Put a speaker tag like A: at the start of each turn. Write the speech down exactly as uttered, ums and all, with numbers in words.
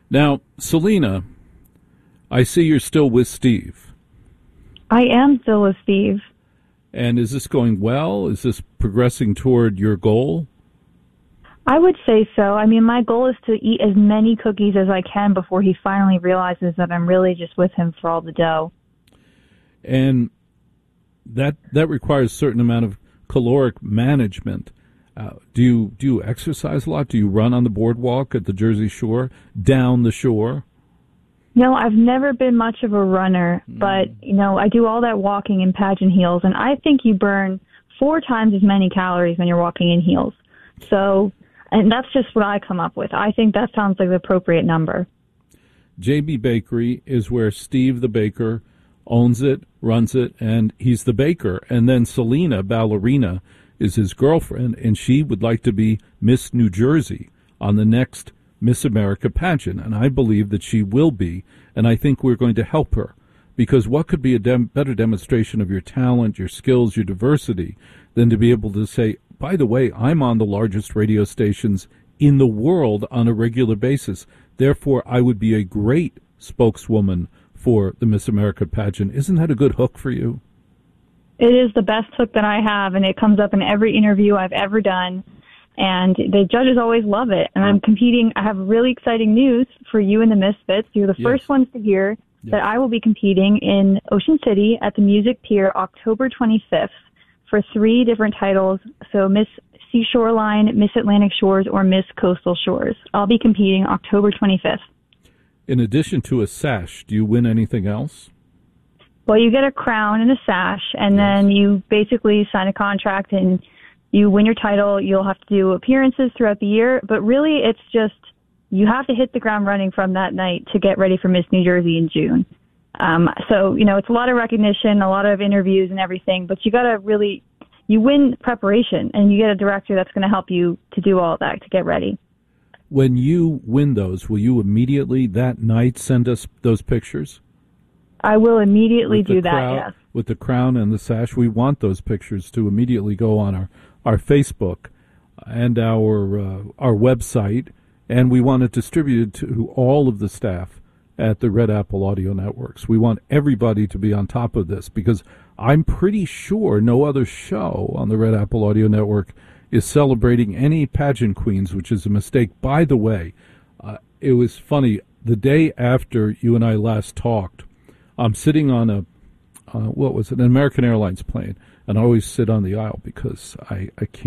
A: Now, Selena, I see you're still with Steve.
B: I am still with Steve.
A: And is this going well? Is this progressing toward your goal?
B: I would say so. I mean, my goal is to eat as many cookies as I can before he finally realizes that I'm really just with him for all the dough.
A: And that that requires a certain amount of caloric management. Uh, do you do you exercise a lot? Do you run on the boardwalk at the Jersey Shore, down the shore?
B: No, I've never been much of a runner, mm. but, you know, I do all that walking in pageant heels, and I think you burn four times as many calories when you're walking in heels. So, and that's just what I come up with. I think that sounds like the appropriate number.
A: J B Bakery is where Steve the baker owns it, runs it, and he's the baker. And then Selena, ballerina, is his girlfriend, and she would like to be Miss New Jersey on the next Miss America pageant, and I believe that she will be, and I think we're going to help her, because what could be a dem- better demonstration of your talent, your skills, your diversity, than to be able to say, by the way, I'm on the largest radio stations in the world on a regular basis, therefore I would be a great spokeswoman for the Miss America pageant. Isn't that a good hook for you?
B: It is the best hook that I have, and it comes up in every interview I've ever done. And the judges always love it. And I'm competing. I have really exciting news for you and the Misfits. You're the yes. first ones to hear yes. that I will be competing in Ocean City at the Music Pier October twenty-fifth for three different titles. So Miss Seashore Line, Miss Atlantic Shores, or Miss Coastal Shores. I'll be competing October twenty-fifth.
A: In addition to a sash, do you win anything else?
B: Well, you get a crown and a sash, and yes. then you basically sign a contract and you win your title. You'll have to do appearances throughout the year, but really it's just you have to hit the ground running from that night to get ready for Miss New Jersey in June. Um, so, you know, it's a lot of recognition, a lot of interviews and everything, but you got to really, you win preparation, and you get a director that's going to help you to do all that, to get ready.
A: When you win those, will you immediately that night send us those pictures?
B: I will immediately do that,
A: crown,
B: yes.
A: With the crown and the sash, we want those pictures to immediately go on our, our Facebook and our uh, our website, and we want it distributed to all of the staff at the Red Apple Audio Networks. We want everybody to be on top of this, because I'm pretty sure no other show on the Red Apple Audio Network is celebrating any pageant queens, which is a mistake. By the way, uh, it was funny. The day after you and I last talked, I'm sitting on a, uh, what was it, an American Airlines plane, and I always sit on the aisle because I, I can't.